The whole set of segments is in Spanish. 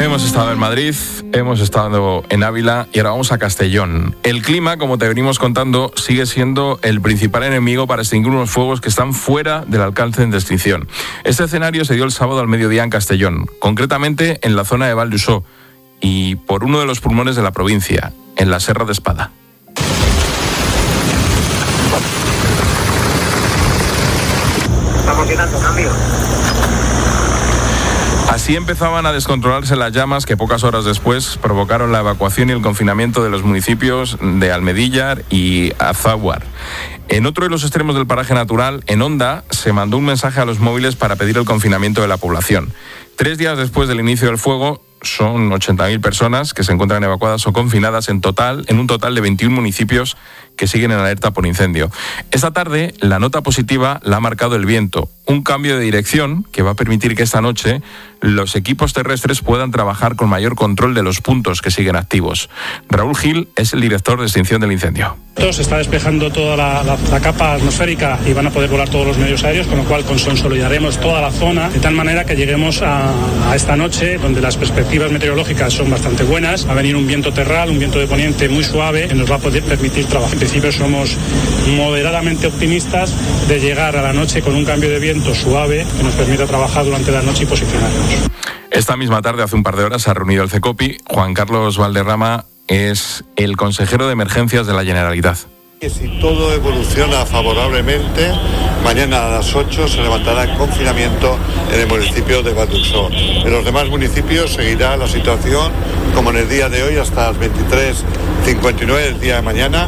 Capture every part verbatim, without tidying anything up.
Hemos estado en Madrid, hemos estado en Ávila y ahora vamos a Castellón. El clima, como te venimos contando, sigue siendo el principal enemigo para extinguir unos fuegos que están fuera del alcance de extinción. Este escenario se dio el sábado al mediodía en Castellón, concretamente en la zona de Val d'Usó y por uno de los pulmones de la provincia, en la Serra de Espada. Estamos llenando cambio. Así empezaban a descontrolarse las llamas que pocas horas después provocaron la evacuación y el confinamiento de los municipios de Almedíllar y Azáhuar. En otro de los extremos del paraje natural, en Onda, se mandó un mensaje a los móviles para pedir el confinamiento de la población. Tres días después del inicio del fuego, son ochenta mil personas que se encuentran evacuadas o confinadas en total, en un total de veintiún municipios que siguen en alerta por incendio. Esta tarde, la nota positiva la ha marcado el viento, un cambio de dirección que va a permitir que esta noche los equipos terrestres puedan trabajar con mayor control de los puntos que siguen activos. Raúl Gil es el director de extinción del incendio. Se está despejando toda la, la, la capa atmosférica y van a poder volar todos los medios aéreos, con lo cual consolidaremos toda la zona de tal manera que lleguemos a, a esta noche donde las perspectivas meteorológicas son bastante buenas. Va a venir un viento terral, un viento de poniente muy suave que nos va a poder permitir trabajar. En principio somos moderadamente optimistas de llegar a la noche con un cambio de viento suave que nos permita trabajar durante la noche y posicionarnos. Esta misma tarde, hace un par de horas, se ha reunido el CECOPI. Juan Carlos Valderrama es el consejero de emergencias de la Generalitat. Si todo evoluciona favorablemente, mañana a las ocho se levantará el confinamiento en el municipio de Val d'Usó. En los demás municipios seguirá la situación como en el día de hoy hasta las veintitrés cincuenta y nueve del día de mañana.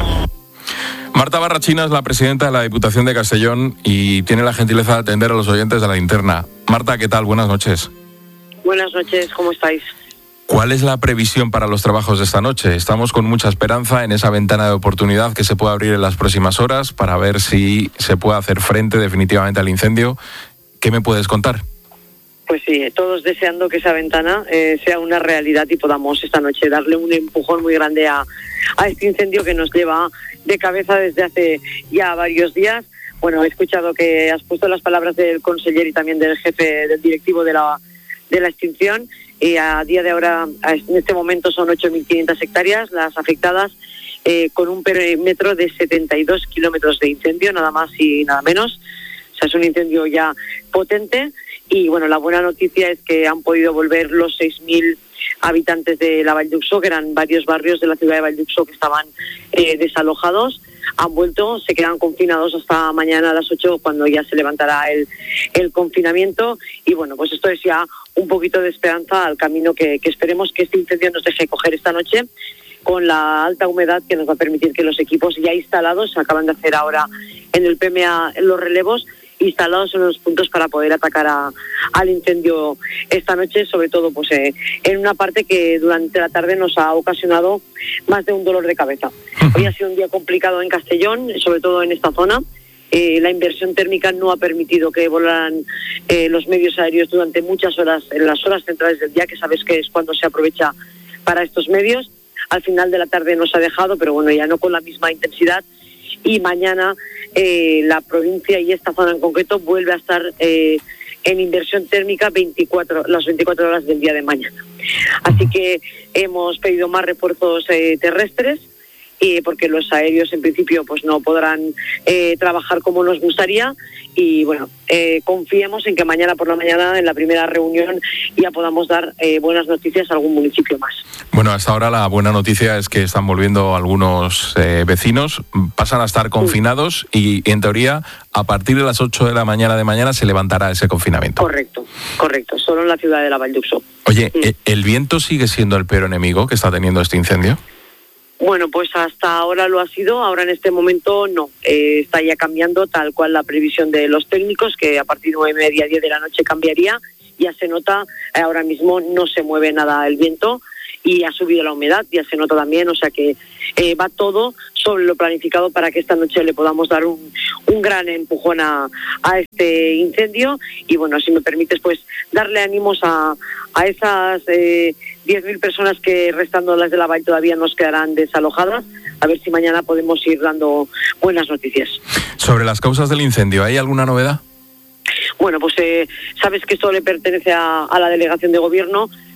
Marta Barrachina es la presidenta de la Diputación de Castellón y tiene la gentileza de atender a los oyentes de la linterna. Marta, ¿qué tal? Buenas noches. Buenas noches, ¿cómo estáis? ¿Cuál es la previsión para los trabajos de esta noche? Estamos con mucha esperanza en esa ventana de oportunidad que se puede abrir en las próximas horas para ver si se puede hacer frente definitivamente al incendio. ¿Qué me puedes contar? Pues sí, todos deseando que esa ventana eh, sea una realidad y podamos esta noche darle un empujón muy grande a, a este incendio que nos lleva de cabeza desde hace ya varios días. Bueno, he escuchado que has puesto las palabras del conseller y también del jefe del directivo de la, de la extinción. Y a día de ahora, en este momento, son ocho mil quinientas hectáreas las afectadas, eh, con un perímetro de setenta y dos kilómetros de incendio, nada más y nada menos. O sea, es un incendio ya potente. Y bueno, la buena noticia es que han podido volver los seis mil habitantes de la Val d'Usó, que eran varios barrios de la ciudad de Val d'Usó que estaban eh, desalojados. Han vuelto, se quedan confinados hasta mañana a las ocho, cuando ya se levantará el, el confinamiento. Y bueno, pues esto es ya un poquito de esperanza al camino que, que esperemos que este incendio nos deje coger esta noche, con la alta humedad que nos va a permitir que los equipos ya instalados, se acaban de hacer ahora en el P M A en los relevos, instalados en los puntos para poder atacar a, al incendio esta noche, sobre todo pues eh, en una parte que durante la tarde nos ha ocasionado más de un dolor de cabeza. Hoy ha sido un día complicado en Castellón, sobre todo en esta zona. Eh, la inversión térmica no ha permitido que volaran eh, los medios aéreos durante muchas horas, en las horas centrales del día, que sabes que es cuando se aprovecha para estos medios. Al final de la tarde nos ha dejado, pero bueno, ya no con la misma intensidad. Y mañana eh, la provincia y esta zona en concreto vuelve a estar eh, en inversión térmica veinticuatro, las veinticuatro horas del día de mañana. Así que hemos pedido más refuerzos eh, terrestres, eh, porque los aéreos en principio pues no podrán eh, trabajar como nos gustaría. Y bueno, eh, confiemos en que mañana por la mañana, en la primera reunión, ya podamos dar eh, buenas noticias a algún municipio más. Bueno, hasta ahora la buena noticia es que están volviendo algunos eh, vecinos, pasan a estar confinados y, y en teoría a partir de las ocho de la mañana de mañana se levantará ese confinamiento. Correcto, correcto, solo en la ciudad de la Val d'Usó. Oye, sí. ¿El viento sigue siendo el peor enemigo que está teniendo este incendio? Bueno, pues hasta ahora lo ha sido, ahora en este momento no. Eh, está ya cambiando tal cual la previsión de los técnicos, que a partir de nueve y media, diez de la noche cambiaría. Ya se nota, eh, ahora mismo no se mueve nada el viento y ha subido la humedad, ya se nota también, o sea que eh, va todo sobre lo planificado para que esta noche le podamos dar un, un gran empujón a, a este incendio. Y bueno, si me permites, pues darle ánimos a, a esas eh, diez mil personas que, restando las de la Vall, todavía nos quedarán desalojadas, a ver si mañana podemos ir dando buenas noticias. Sobre las causas del incendio, ¿hay alguna novedad? Bueno, pues eh, sabes que esto le pertenece a, a la delegación de gobierno,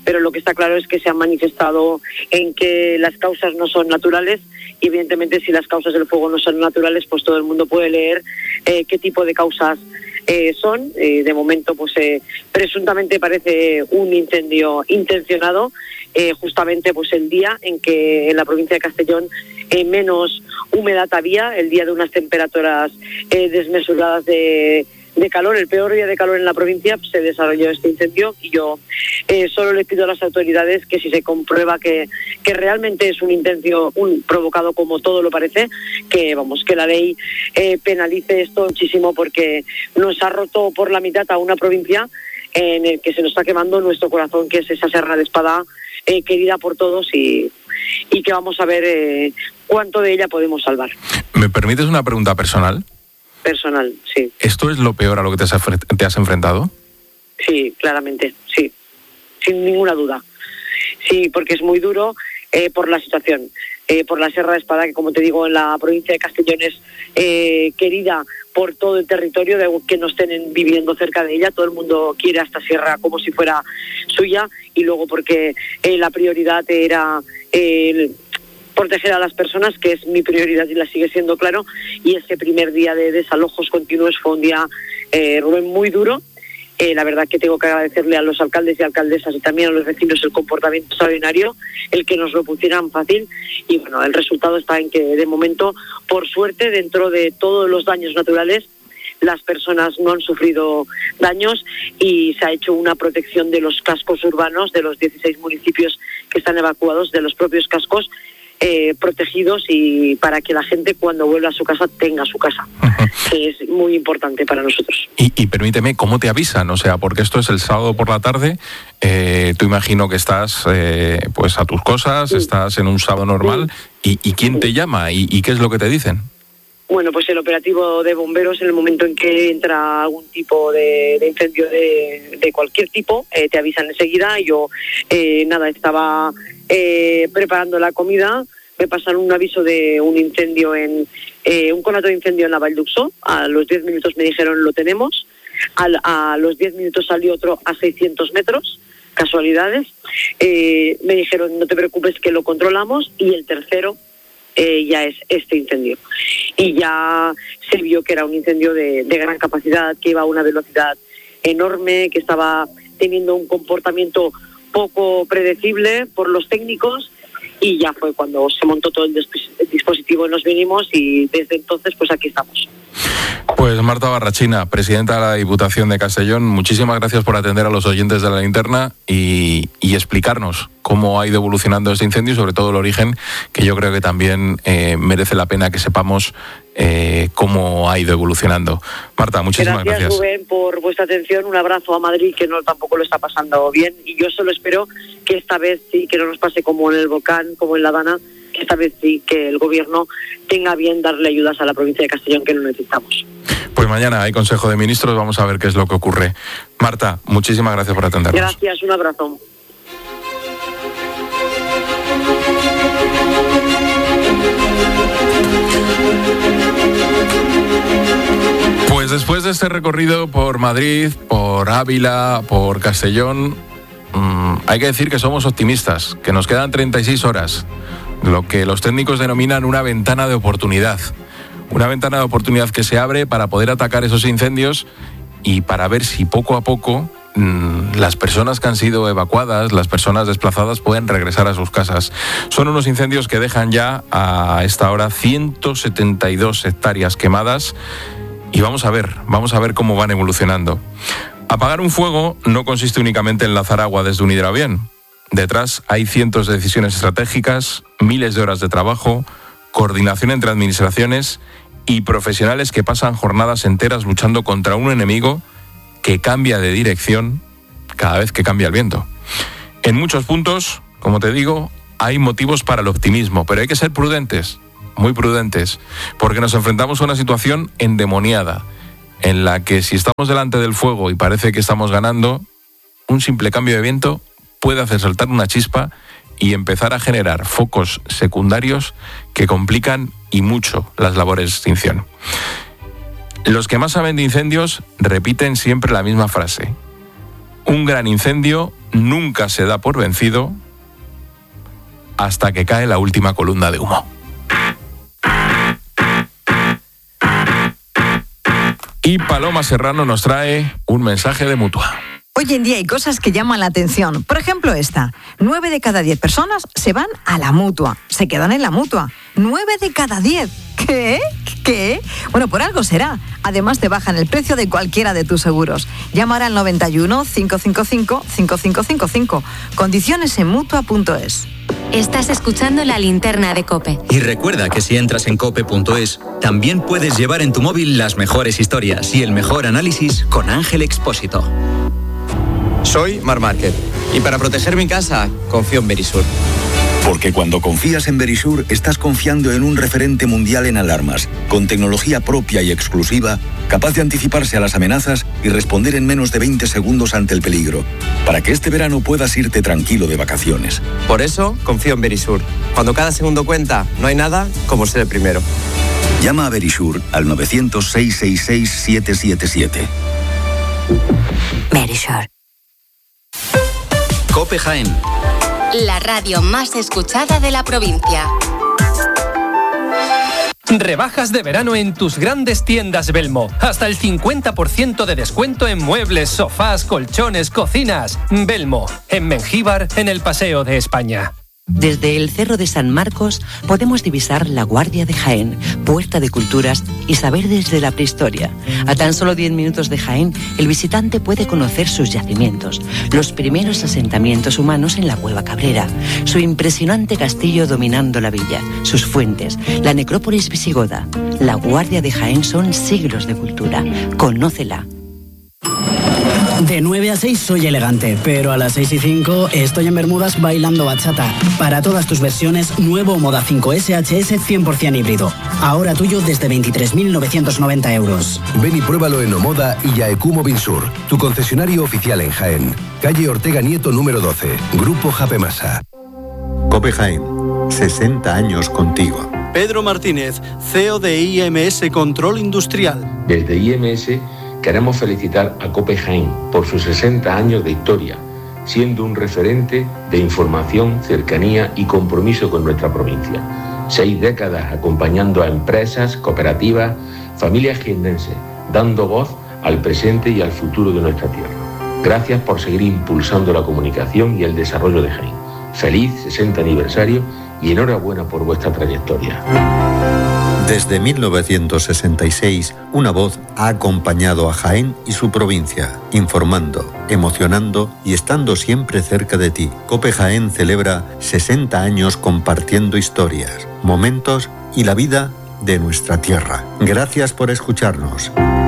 pero lo que está claro es que se han manifestado en que las causas no son naturales, y evidentemente si las causas del fuego no son naturales, pues todo el mundo puede leer eh, qué tipo de causas eh, son. Eh, de momento, pues eh, presuntamente parece un incendio intencionado, eh, justamente pues el día en que en la provincia de Castellón eh, menos humedad había, el día de unas temperaturas eh, desmesuradas de de calor, el peor día de calor en la provincia, pues, se desarrolló este incendio, y yo eh, solo le pido a las autoridades que si se comprueba que, que realmente es un incendio un, provocado como todo lo parece, que vamos que la ley eh, penalice esto muchísimo, porque nos ha roto por la mitad a una provincia en el que se nos está quemando nuestro corazón, que es esa Serra de Espada eh, querida por todos, y, y que vamos a ver eh, cuánto de ella podemos salvar. ¿Me permites una pregunta personal? Personal, sí. ¿Esto es lo peor a lo que te has, te has enfrentado? Sí, claramente, sí. Sin ninguna duda. Sí, porque es muy duro eh, por la situación. Eh, por la Serra de Espada, que como te digo, en la provincia de Castellón es eh, querida por todo el territorio, de que no estén viviendo cerca de ella. Todo el mundo quiere a esta sierra como si fuera suya, y luego porque eh, la prioridad era Eh, el, proteger a las personas, que es mi prioridad y la sigue siendo, claro, y ese primer día de desalojos continuos fue un día, eh, Rubén, muy duro. Eh, la verdad que tengo que agradecerle a los alcaldes y alcaldesas y también a los vecinos el comportamiento extraordinario, el que nos lo pusieran fácil, y bueno, el resultado está en que de momento, por suerte, dentro de todos los daños naturales, las personas no han sufrido daños, y se ha hecho una protección de los cascos urbanos de los dieciséis municipios que están evacuados, de los propios cascos, Eh, protegidos, y para que la gente cuando vuelva a su casa tenga su casa, uh-huh. que es muy importante para nosotros. Y, y permíteme, ¿cómo te avisan? O sea, porque esto es el sábado por la tarde, eh, tú imagino que estás eh, pues a tus cosas, sí. estás en un sábado normal, sí. y, ¿y quién sí. te llama? ¿Y, ¿Y qué es lo que te dicen? Bueno, pues el operativo de bomberos, en el momento en que entra algún tipo de, de incendio de, de cualquier tipo, eh, te avisan enseguida. Yo, eh, nada, estaba eh, preparando la comida, me pasaron un aviso de un incendio, en eh, un conato de incendio en la Vall d'Uxó. A los diez minutos me dijeron, lo tenemos. Al, a los diez minutos salió otro a seiscientos metros, casualidades. Eh, me dijeron, no te preocupes, que lo controlamos. Y el tercero Eh, ya es este incendio, y ya se vio que era un incendio de, de gran capacidad, que iba a una velocidad enorme, que estaba teniendo un comportamiento poco predecible por los técnicos, y ya fue cuando se montó todo el, el dispositivo y nos vinimos, y desde entonces pues aquí estamos. Pues Marta Barrachina, presidenta de la Diputación de Castellón, muchísimas gracias por atender a los oyentes de La Linterna y, y explicarnos cómo ha ido evolucionando este incendio, y sobre todo el origen, que yo creo que también eh, merece la pena que sepamos eh, cómo ha ido evolucionando. Marta, muchísimas gracias. Gracias, Rubén, por vuestra atención. Un abrazo a Madrid, que no tampoco lo está pasando bien, y yo solo espero que esta vez sí, que no nos pase como en el volcán, como en La Dana, que esta vez sí, que el gobierno tenga bien darle ayudas a la provincia de Castellón, que lo necesitamos. Pues mañana hay Consejo de Ministros, vamos a ver qué es lo que ocurre. Marta, muchísimas gracias por atendernos. Gracias, un abrazo. Pues después de este recorrido por Madrid, por Ávila, por Castellón, mmm, hay que decir que somos optimistas, que nos quedan treinta y seis horas, lo que los técnicos denominan una ventana de oportunidad. Una ventana de oportunidad que se abre para poder atacar esos incendios y para ver si poco a poco mmm, las personas que han sido evacuadas, las personas desplazadas, pueden regresar a sus casas. Son unos incendios que dejan ya a esta hora ciento setenta y dos hectáreas quemadas, y vamos a ver, vamos a ver cómo van evolucionando. Apagar un fuego no consiste únicamente en lanzar agua desde un hidroavión. Detrás hay cientos de decisiones estratégicas, miles de horas de trabajo, coordinación entre administraciones y profesionales que pasan jornadas enteras luchando contra un enemigo que cambia de dirección cada vez que cambia el viento. En muchos puntos, como te digo, hay motivos para el optimismo, pero hay que ser prudentes, muy prudentes, porque nos enfrentamos a una situación endemoniada, en la que si estamos delante del fuego y parece que estamos ganando, un simple cambio de viento puede hacer saltar una chispa y empezar a generar focos secundarios que complican y mucho las labores de extinción. Los que más saben de incendios repiten siempre la misma frase: Un gran incendio nunca se da por vencido hasta que cae la última columna de humo. Y Paloma Serrano nos trae un mensaje de Mutua. Hoy en día hay cosas que llaman la atención. Por ejemplo, esta. Nueve de cada diez personas se van a la Mutua. Se quedan en la Mutua. Nueve de cada diez. ¿Qué? ¿Qué? Bueno, por algo será. Además, te bajan el precio de cualquiera de tus seguros. Llamar al noventa y uno, cinco cinco cinco, cinco cinco cinco cinco. Condiciones en mutua punto es. Estás escuchando La Linterna de COPE. Y recuerda que si entras en cope punto es, también puedes llevar en tu móvil las mejores historias y el mejor análisis con Ángel Expósito. Soy Mar Márquez y para proteger mi casa confío en Verisur. Porque cuando confías en Verisur, estás confiando en un referente mundial en alarmas, con tecnología propia y exclusiva, capaz de anticiparse a las amenazas y responder en menos de veinte segundos ante el peligro, para que este verano puedas irte tranquilo de vacaciones. Por eso confío en Verisur. Cuando cada segundo cuenta, no hay nada como ser el primero. Llama a Verisur al nueve cero cero, seis seis seis, siete siete siete. Verisur. COPE Jaén. La radio más escuchada de la provincia. Rebajas de verano en tus grandes tiendas Belmo. Hasta el cincuenta por ciento de descuento en muebles, sofás, colchones, cocinas. Belmo, en Mengíbar, en el Paseo de España. Desde el Cerro de San Marcos podemos divisar la Guardia de Jaén, puerta de culturas y saber desde la prehistoria. A tan solo diez minutos de Jaén, el visitante puede conocer sus yacimientos, los primeros asentamientos humanos en la Cueva Cabrera, su impresionante castillo dominando la villa, sus fuentes, la necrópolis visigoda. La Guardia de Jaén son siglos de cultura. Conócela. De nueve a seis soy elegante, pero a las seis y cinco estoy en Bermudas bailando bachata. Para todas tus versiones, nuevo Moda cinco S H S cien por ciento híbrido. Ahora tuyo desde veintitrés mil novecientos noventa euros. Ven y pruébalo en Omoda y Yaecumo Binsur, tu concesionario oficial en Jaén. Calle Ortega Nieto número doce, Grupo Japemasa. COPE Jaén, sesenta años contigo. Pedro Martínez, C E O de I M S Control Industrial. Desde I M S queremos felicitar a COPE Jaén por sus sesenta años de historia, siendo un referente de información, cercanía y compromiso con nuestra provincia. Seis décadas acompañando a empresas, cooperativas, familias jiennenses, dando voz al presente y al futuro de nuestra tierra. Gracias por seguir impulsando la comunicación y el desarrollo de Jaén. Feliz sesenta aniversario y enhorabuena por vuestra trayectoria. Desde mil novecientos sesenta y seis, una voz ha acompañado a Jaén y su provincia, informando, emocionando y estando siempre cerca de ti. COPE Jaén celebra sesenta años compartiendo historias, momentos y la vida de nuestra tierra. Gracias por escucharnos.